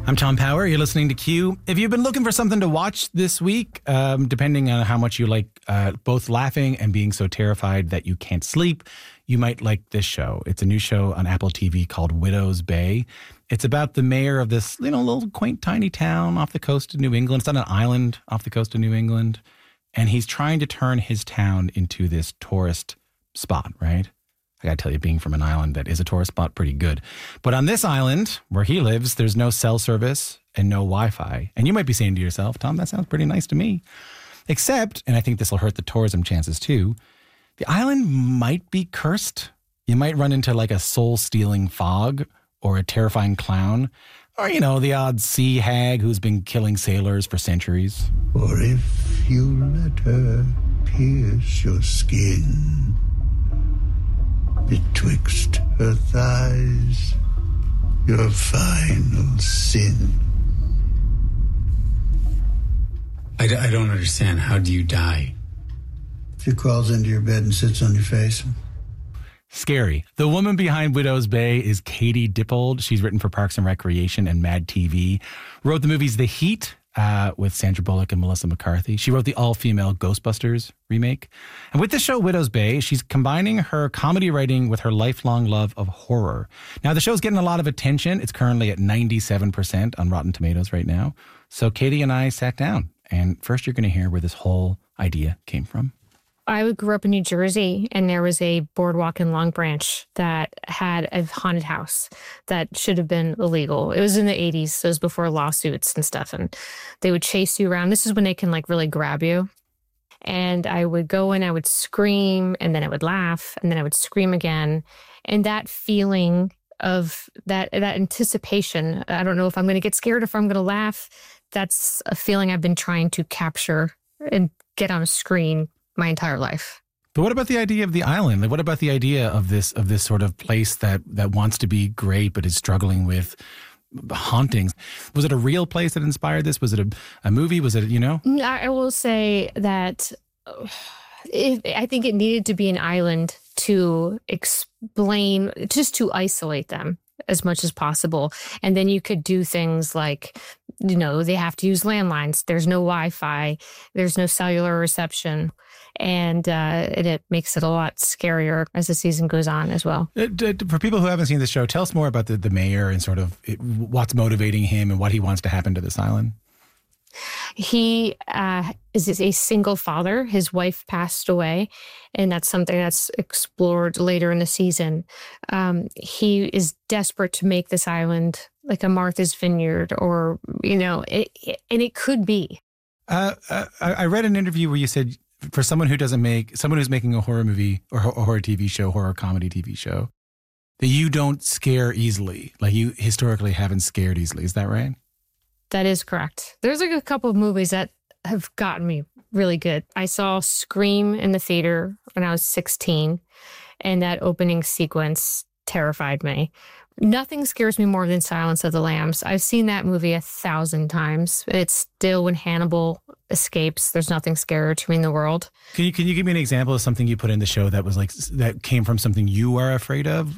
I'm Tom Power. You're listening to Q. If you've been looking for something to watch this week, depending on how much you like both laughing and being so terrified that you can't sleep, you might like this show. It's a new show on Apple TV called Widow's Bay. It's about the mayor of this, little quaint, tiny town off the coast of New England. It's on an island off the coast of New England. And he's trying to turn his town into this tourist spot, right? I got to tell you, being from an island that is a tourist spot, pretty good. But on this island where he lives, there's no cell service and no Wi-Fi. And you might be saying to yourself, Tom, that sounds pretty nice to me. Except, and I think this will hurt the tourism chances too, the island might be cursed. You might run into like a soul-stealing fog or a terrifying clown or, the odd sea hag who's been killing sailors for centuries. Or if you let her pierce your skin betwixt her thighs, your final sin. I don't understand. How do you die? She crawls into your bed and sits on your face. Scary. The woman behind Widow's Bay is Katie Dippold. She's written for Parks and Recreation and Mad TV. Wrote the movies The Heat with Sandra Bullock and Melissa McCarthy. She wrote the all-female Ghostbusters remake. And with this show, Widow's Bay, she's combining her comedy writing with her lifelong love of horror. Now, the show's getting a lot of attention. It's currently at 97% on Rotten Tomatoes right now. So Katie and I sat down. And first, you're going to hear where this whole idea came from. I grew up in New Jersey, and there was a boardwalk in Long Branch that had a haunted house that should have been illegal. It was in the 80s, so it was before lawsuits and stuff, and they would chase you around. This is when they can really grab you. And I would go in, I would scream, and then I would laugh, and then I would scream again. And that feeling of that anticipation, I don't know if I'm going to get scared or if I'm going to laugh, that's a feeling I've been trying to capture and get on a screen my entire life. But what about the idea of the island? Like, what about the idea of this sort of place that wants to be great but is struggling with hauntings? Was it a real place that inspired this? Was it a movie? Was it, I will say that I think it needed to be an island to explain, just to isolate them as much as possible. And then you could do things like, they have to use landlines. There's no Wi-Fi. There's no cellular reception. And it makes it a lot scarier as the season goes on as well. For people who haven't seen the show, tell us more about the mayor and sort of what's motivating him and what he wants to happen to this island. He is a single father. His wife passed away, and that's something that's explored later in the season. He is desperate to make this island like a Martha's Vineyard, or, and it could be. I read an interview where you said, for someone who's making a horror movie or a horror TV show, horror comedy TV show, that you don't scare easily. Like, you historically haven't scared easily. Is that right? That is correct. There's a couple of movies that have gotten me really good. I saw Scream in the theater when I was 16, and that opening sequence terrified me. Nothing scares me more than Silence of the Lambs. I've seen that movie 1,000 times. It's still when Hannibal escapes, there's nothing scarier to me in the world. Can you give me an example of something you put in the show that was that came from something you are afraid of?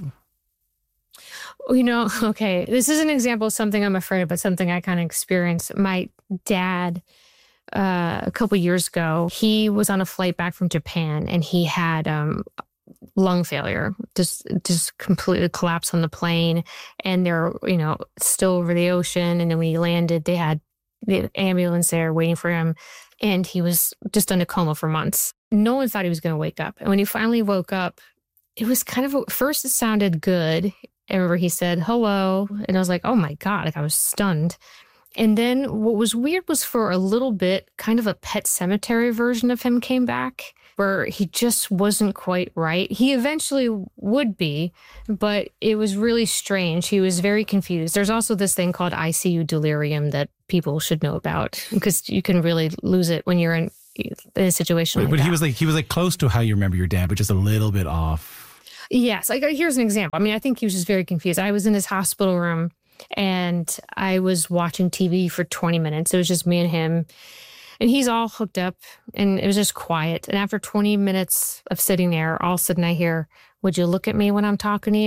Okay, this is an example of something I'm afraid of, but something I kind of experienced. My dad, a couple years ago, he was on a flight back from Japan, and he had lung failure, just completely collapsed on the plane. And they're, still over the ocean. And then when he landed, they had the ambulance there waiting for him. And he was just in a coma for months. No one thought he was going to wake up. And when he finally woke up, it was kind of, first it sounded good. I remember he said, hello. And I was like, oh my God, I was stunned. And then what was weird was, for a little bit, kind of a Pet Sematary version of him came back, where he just wasn't quite right. He eventually would be, but it was really strange. He was very confused. There's also this thing called ICU delirium that people should know about, because you can really lose it when you're in a situation like that. But he was like close to how you remember your dad, but just a little bit off. Yes. Here's an example. I think he was just very confused. I was in his hospital room, and I was watching TV for 20 minutes. It was just me and him. And he's all hooked up, and it was just quiet. And after 20 minutes of sitting there, all of a sudden I hear, would you look at me when I'm talking to you?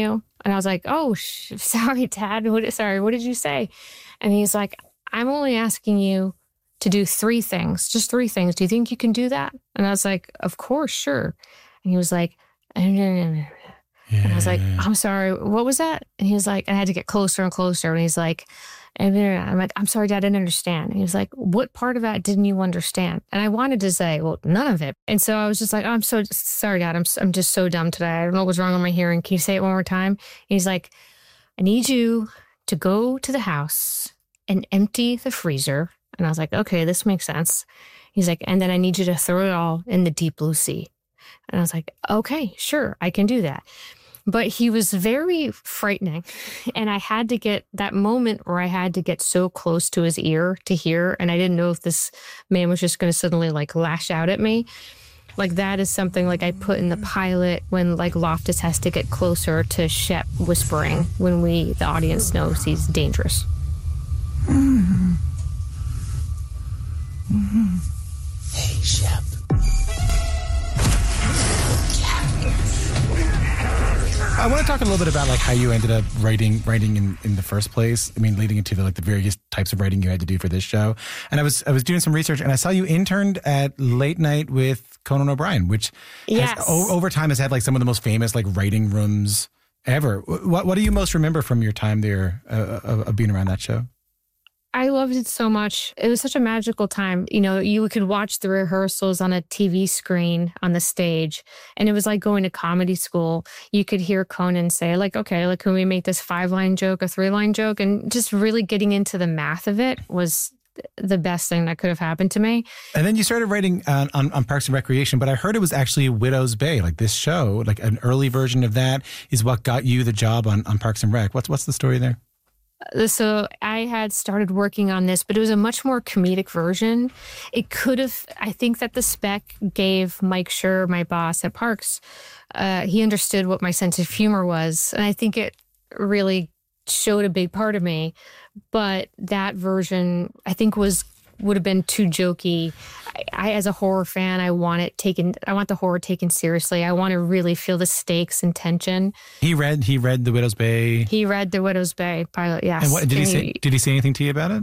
And I was like, oh, sorry, Dad. What did you say? And he's like, I'm only asking you to do 3 things, just 3 things. Do you think you can do that? And I was like, of course, sure. And he was like, and I was like, I'm sorry, what was that? And he was like, and I had to get closer and closer. And he's like, and I'm like, I'm sorry, Dad, I didn't understand. And he was like, what part of that didn't you understand? And I wanted to say, well, none of it. And so I was just like, I'm so sorry, Dad. I'm just so dumb today. I don't know what's wrong with my hearing. Can you say it one more time? And he's like, I need you to go to the house and empty the freezer. And I was like, okay, this makes sense. He's like, and then I need you to throw it all in the deep blue sea. And I was like, okay, sure, I can do that. But he was very frightening. And I had to get that moment where I had to get so close to his ear to hear. And I didn't know if this man was just going to suddenly like lash out at me. Like that is something like I put in the pilot when like Loftus has to get closer to Shep whispering when the audience knows he's dangerous. Hey, Shep. I want to talk a little bit about like how you ended up writing in the first place. I mean, leading into the various types of writing you had to do for this show. And I was doing some research, and I saw you interned at Late Night with Conan O'Brien, which over time has had like some of the most famous like writing rooms ever. What do you most remember from your time there of being around that show? I loved it so much. It was such a magical time. You know, you could watch the rehearsals on a TV screen on the stage, and it was like going to comedy school. You could hear Conan say like, okay, like, can we make this 5-line joke, a 3-line joke? And just really getting into the math of it was the best thing that could have happened to me. And then you started writing on Parks and Recreation, but I heard it was actually Widow's Bay, like this show, like an early version of that is what got you the job on Parks and Rec. What's the story there? So I had started working on this, but it was a much more comedic version. It could have, I think that the spec gave Mike Schur, my boss at Parks, he understood what my sense of humor was. And I think it really showed a big part of me. But that version, I think would have been too jokey. I, as a horror fan, I want the horror taken seriously. I want to really feel the stakes and tension. He read The Widow's Bay. He read The Widow's Bay pilot, yes. And what did he say? Did he say anything to you about it?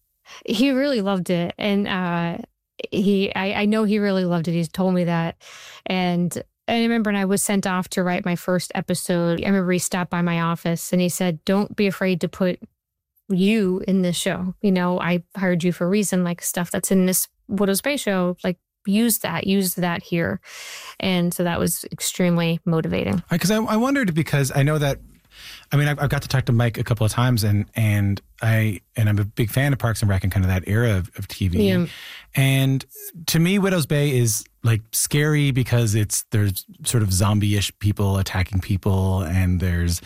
He really loved it, and I know he really loved it. He's told me that, and I remember when I was sent off to write my first episode, I remember he stopped by my office and he said, "Don't be afraid to put you in this show. You know, I hired you for a reason, like stuff that's in this Widow's Bay show, like use that here." And so that was extremely motivating. Because I wondered, because I know that, I mean, I've got to talk to Mike a couple of times, and I'm a big fan of Parks and Rec and kind of that era of TV. Yeah. And to me, Widow's Bay is like scary because there's sort of zombie-ish people attacking people, and there's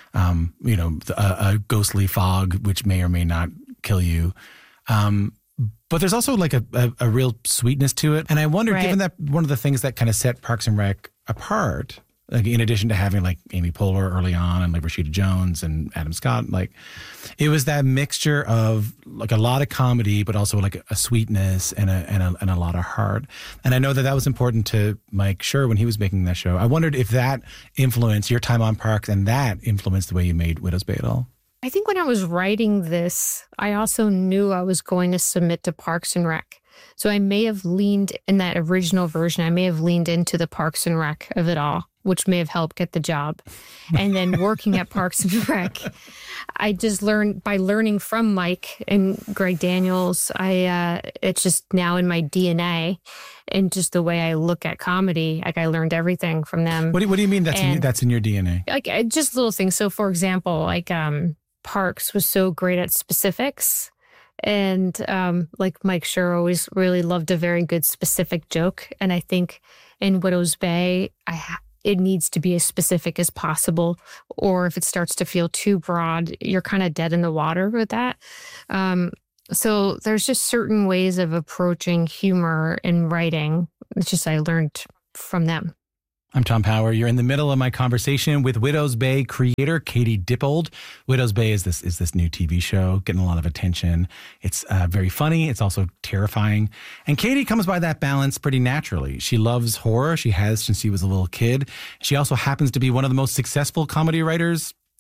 a ghostly fog, which may or may not kill you. But there's also like a real sweetness to it. And I wondered, given that one of the things that kind of set Parks and Rec apart, like in addition to having like Amy Poehler early on and like Rashida Jones and Adam Scott, like it was that mixture of like a lot of comedy, but also like a sweetness and a lot of heart. And I know that was important to Mike Schur when he was making that show. I wondered if that influenced your time on Parks and that influenced the way you made Widow's Bay at all. I think when I was writing this, I also knew I was going to submit to Parks and Rec. So I may have leaned in that original version. I may have leaned into the Parks and Rec of it all, which may have helped get the job. And then working at Parks and Rec, I just learned by learning from Mike and Greg Daniels. It's just now in my DNA, and just the way I look at comedy. Like I learned everything from them. What do you mean that's in your DNA? Like just little things. So for example, like Parks was so great at specifics. And like Mike Schur always really loved a very good specific joke. And I think in Widow's Bay, it needs to be as specific as possible. Or if it starts to feel too broad, you're kind of dead in the water with that. So there's just certain ways of approaching humor in writing. It's just I learned from them. I'm Tom Power. You're in the middle of my conversation with Widow's Bay creator Katie Dippold. Widow's Bay is this new TV show getting a lot of attention. It's very funny. It's also terrifying. And Katie comes by that balance pretty naturally. She loves horror. She has since she was a little kid. She also happens to be one of the most successful comedy writers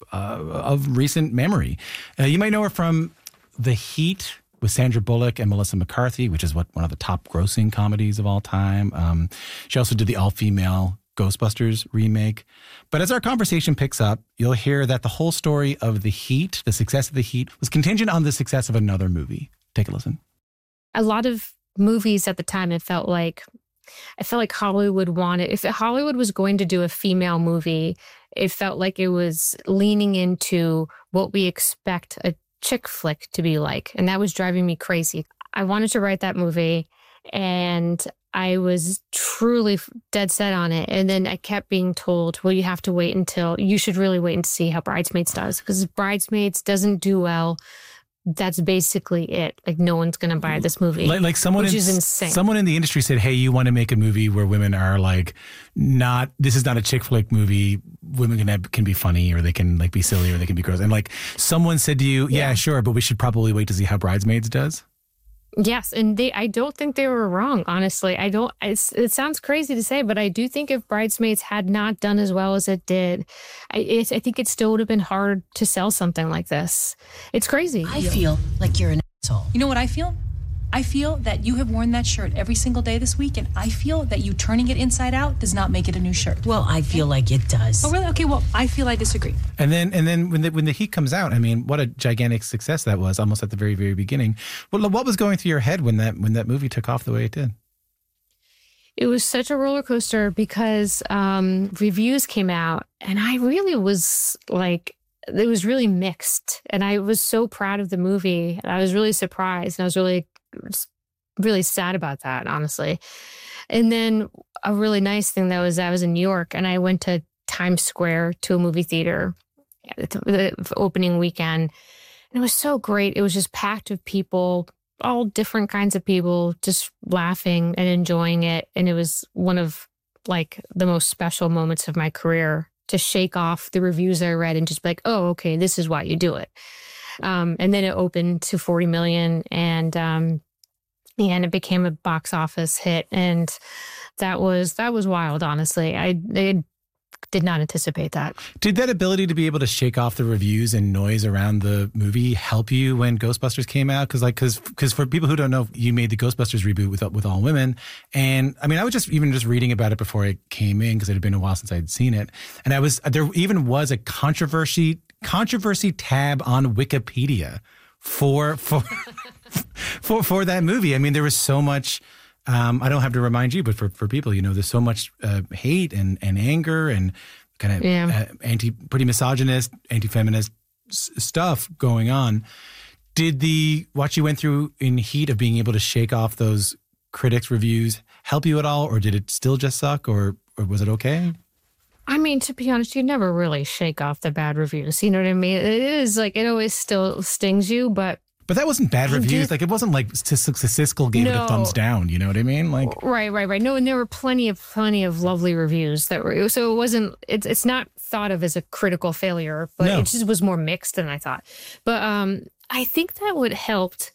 recent memory. You might know her from The Heat with Sandra Bullock and Melissa McCarthy, which is one of the top grossing comedies of all time. She also did the all-female Ghostbusters remake. But as our conversation picks up, you'll hear that the whole story of The Heat, the success of The Heat, was contingent on the success of another movie. Take a listen. A lot of movies at the time, I felt like Hollywood wanted, if Hollywood was going to do a female movie, it felt like it was leaning into what we expect a chick flick to be like. And that was driving me crazy. I wanted to write that movie and I was truly dead set on it. And then I kept being told, well, you should really wait and see how Bridesmaids does. Because Bridesmaids doesn't do well. That's basically it. Like, no one's going to buy this movie. Like someone, which is insane. Someone in the industry said, hey, you want to make a movie where women are like, this is not a chick flick movie. Women can be funny, or they can like be silly, or they can be gross. And like someone said to you, yeah, sure, but we should probably wait to see how Bridesmaids does. Yes, and I don't think they were wrong, honestly. It sounds crazy to say, but I do think if Bridesmaids had not done as well as it did, I think it still would have been hard to sell something like this. It's crazy. I feel like you're an asshole. You know what I feel? I feel that you have worn that shirt every single day this week, and I feel that you turning it inside out does not make it a new shirt. Well, I feel like it does. Oh, really? Okay, well, I feel I disagree. And then when the Heat comes out, I mean, what a gigantic success that was, almost at the very, very beginning. Well, what was going through your head when that movie took off the way it did? It was such a roller coaster because reviews came out, and I really was like, it was really mixed. And I was so proud of the movie. I was really surprised, and I was really sad about that, honestly. And then a really nice thing that was, I was in New York, and I went to Times Square to a movie theater the opening weekend. And it was so great. It was just packed with people, all different kinds of people, just laughing and enjoying it. And it was one of like the most special moments of my career to shake off the reviews I read and just be like, oh, okay, this is why you do it. And then it opened to 40 million and it became a box office hit. And that was wild, honestly. I did not anticipate that. Did that ability to be able to shake off the reviews and noise around the movie help you when Ghostbusters came out? Because for people who don't know, you made the Ghostbusters reboot with all women. And I mean, I was just reading about it before I came in because it had been a while since I had seen it. And there even was a controversy tab on Wikipedia for that movie. I mean, there was so much, I don't have to remind you, but for people, there's so much hate and anger and kind of pretty misogynist, anti-feminist stuff going on. Did what you went through in Heat of being able to shake off those critics' reviews help you at all, or did it still just suck, or was it okay? I mean, to be honest, you never really shake off the bad reviews. You know what I mean? It is like, it always still stings you, but that wasn't bad reviews. Like, it wasn't like Siskel gave it a thumbs down. You know what I mean? Like, right. No, and there were plenty of lovely reviews that were, so it wasn't, it's not thought of as a critical failure, but it just was more mixed than I thought. But I think that what helped,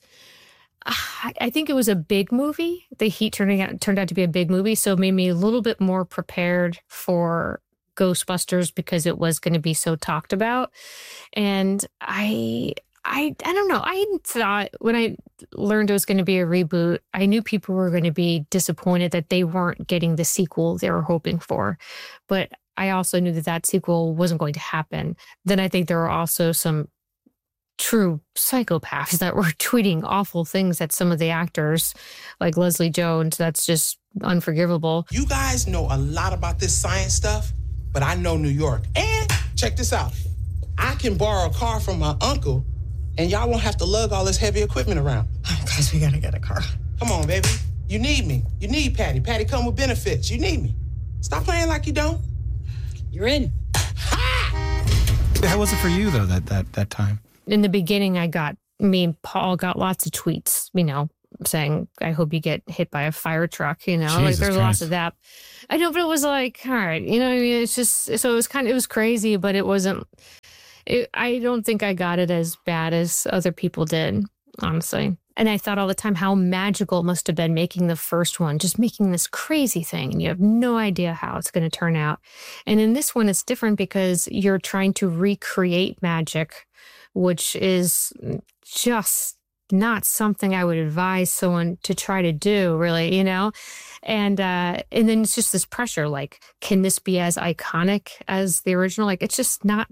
I think it was a big movie. The Heat turned out to be a big movie, so it made me a little bit more prepared for Ghostbusters because it was going to be so talked about. And I don't know. I thought when I learned it was going to be a reboot, I knew people were going to be disappointed that they weren't getting the sequel they were hoping for. But I also knew that sequel wasn't going to happen. Then I think there were also some true psychopaths that were tweeting awful things at some of the actors, like Leslie Jones. That's just unforgivable. You guys know a lot about this science stuff, but I know New York. And check this out. I can borrow a car from my uncle, and y'all won't have to lug all this heavy equipment around. Oh, guys, we gotta get a car. Come on, baby. You need me. You need Patty. Patty come with benefits. You need me. Stop playing like you don't. You're in. Ha! How was it for you, though, that time? In the beginning, me and Paul got lots of tweets, saying, I hope you get hit by a fire truck, Jesus like there's Christ. lots of that. I know, but it was like, all right, what I mean? It's just, so it was crazy, but it wasn't, I don't think I got it as bad as other people did, honestly. And I thought all the time how magical it must have been making the first one, just making this crazy thing. And you have no idea how it's going to turn out. And in this one, it's different because you're trying to recreate magic, which is just not something I would advise someone to try to do, really, you know? And then it's just this pressure, like, can this be as iconic as the original? Like, it's just not,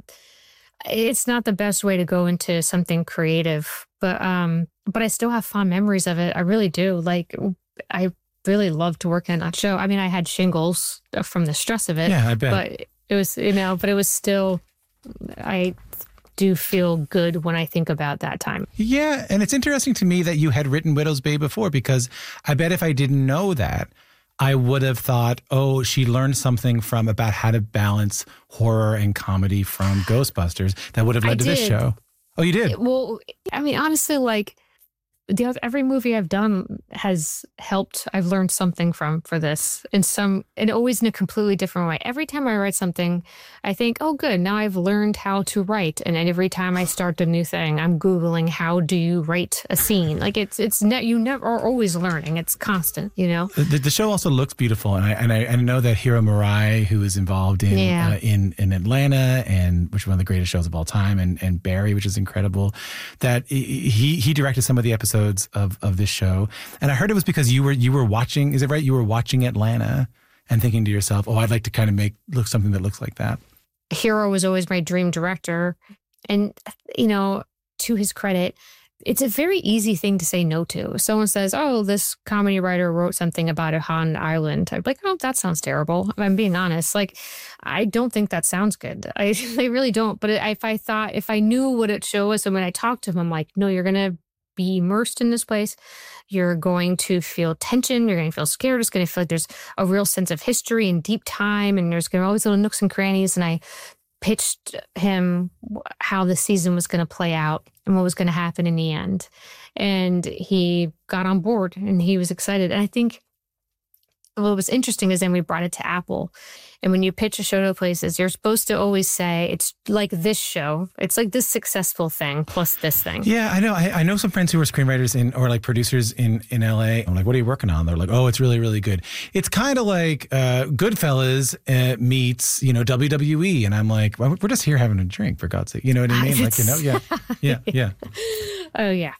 it's not the best way to go into something creative. But I still have fond memories of it. I really do. Like, I really loved to work on that show. I mean, I had shingles from the stress of it. Yeah, I bet. But it was, you know, but it was still, I do feel good when I think about that time. Yeah, and it's interesting to me that you had written Widow's Bay before, because I bet if I didn't know that, I would have thought, oh, she learned something from about how to balance horror and comedy from Ghostbusters that would have led to this show. Oh, you did? Well, I mean, honestly, like, every movie I've done has helped. I've learned something for this, and always in a completely different way. Every time I write something, I think, oh, good, now I've learned how to write. And every time I start a new thing, I'm Googling, how do you write a scene? Like, you never are always learning. It's constant, you know? The show also looks beautiful. And I know that Hiro Murai, who is involved in Atlanta, and which is one of the greatest shows of all time, and Barry, which is incredible, that he directed some of the episodes of this show. And I heard it was because you were watching, is it right? You were watching Atlanta and thinking to yourself, oh, I'd like to kind of something that looks like that. Hiro was always my dream director. And, you know, to his credit, it's a very easy thing to say no to. If someone says, oh, this comedy writer wrote something about a haunted island, I'd be like, oh, that sounds terrible. I'm being honest. Like, I don't think that sounds good. I really don't. But if I knew what it show was, and when I talked to him, I'm like, no, you're going to be immersed in this place. You're going to feel tension. You're going to feel scared. It's going to feel like there's a real sense of history and deep time. And there's going to be always little nooks and crannies. And I pitched him how the season was going to play out and what was going to happen in the end. And he got on board and he was excited. And I think what was interesting is then we brought it to Apple. And when you pitch a show to places, you're supposed to always say, it's like this show. It's like this successful thing plus this thing. Yeah, I know. I know some friends who are screenwriters or like producers in LA. I'm like, what are you working on? They're like, oh, it's really, really good. It's kind of like Goodfellas meets, you know, WWE. And I'm like, well, we're just here having a drink, for God's sake. You know what I mean? Like, you know, yeah. Oh, yeah.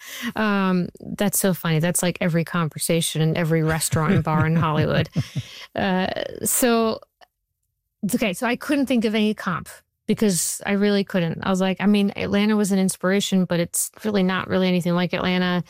That's so funny. That's like every conversation in every restaurant and bar in Hollywood. So I couldn't think of any comp because I really couldn't. I was like, I mean, Atlanta was an inspiration, but it's really not really anything like Atlanta.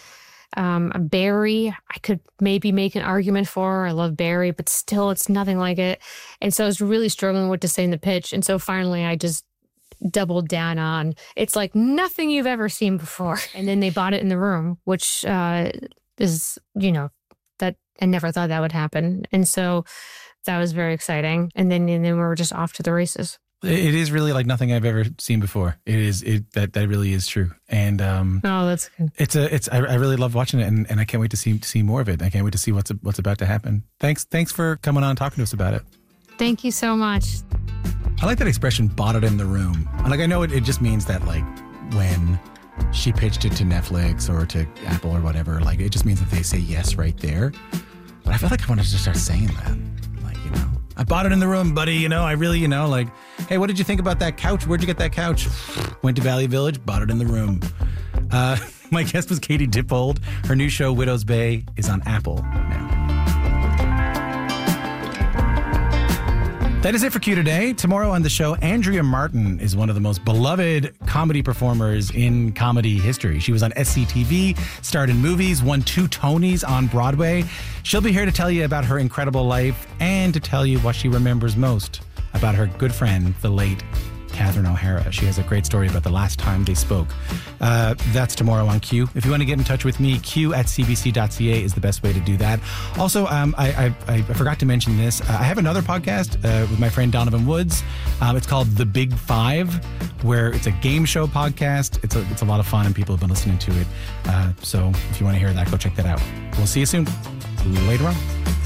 Barry, I could maybe make an argument for. I love Barry, but still it's nothing like it. And so I was really struggling what to say in the pitch. And so finally I just doubled down on, it's like nothing you've ever seen before. And then they bought it in the room, which is, you know, that I never thought that would happen. And so that was very exciting. And then we were just off to the races. It is really like nothing I've ever seen before. That really is true. And oh, that's good. I really love watching it, and I can't wait to see more of it. I can't wait to see what's about to happen. Thanks for coming on and talking to us about it. Thank you so much. I like that expression, bought it in the room. Like, I know it just means that, like, when she pitched it to Netflix or to Apple or whatever, like, it just means that they say yes right there. But I feel like I want to just start saying that. Like, you know, I bought it in the room, buddy. You know, I really, you know, like, hey, what did you think about that couch? Where'd you get that couch? Went to Valley Village, bought it in the room. My guest was Katie Dippold. Her new show, Widow's Bay, is on Apple now. That is it for Q today. Tomorrow on the show, Andrea Martin is one of the most beloved comedy performers in comedy history. She was on SCTV, starred in movies, won 2 Tonys on Broadway. She'll be here to tell you about her incredible life and to tell you what she remembers most about her good friend, the late Catherine O'Hara. She has a great story about the last time they spoke. That's tomorrow on Q. If you want to get in touch with me, q@cbc.ca is the best way to do that. Also, I forgot to mention this. I have another podcast with my friend Donovan Woods. It's called The Big Five, where it's a game show podcast. It's a lot of fun, and people have been listening to it. So if you want to hear that, go check that out. We'll see you soon. Later on.